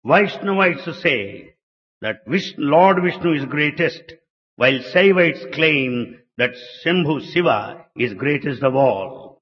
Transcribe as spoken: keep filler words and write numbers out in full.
Vaishnavites say that Vish- Lord Vishnu is greatest, while Saivites claim that Shambhu Shiva is greatest of all.